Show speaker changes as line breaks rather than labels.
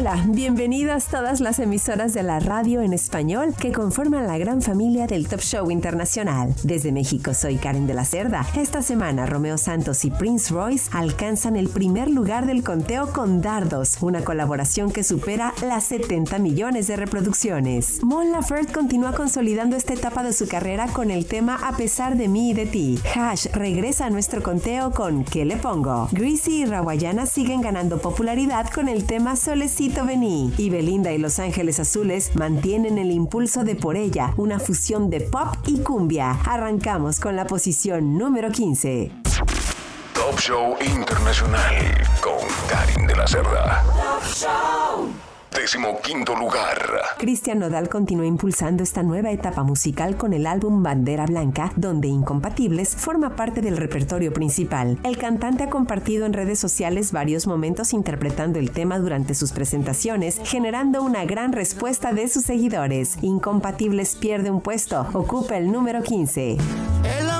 Hola, bienvenidas todas las emisoras de la radio en español que conforman la gran familia del Top Show Internacional. Desde México soy Karen de la Cerda. Esta semana Romeo Santos y Prince Royce alcanzan el primer lugar del conteo con Dardos, una colaboración que supera las 70 millones de reproducciones. Mon Laferte continúa consolidando esta etapa de su carrera con el tema A pesar de mí y de ti. Hash regresa a nuestro conteo con ¿Qué le pongo? Greasy y Rawayana siguen ganando popularidad con el tema Solecito Vení. Y Belinda y Los Ángeles Azules mantienen el impulso de Por Ella, una fusión de pop y cumbia. Arrancamos con la posición número 15.
Top Show Internacional con Karen de la Cerda.
Top Show.
15º lugar.
Cristian Nodal continúa impulsando esta nueva etapa musical con el álbum Bandera Blanca, donde Incompatibles forma parte del repertorio principal. El cantante ha compartido en redes sociales varios momentos interpretando el tema durante sus presentaciones, generando una gran respuesta de sus seguidores. Incompatibles pierde un puesto, ocupa el número 15.
El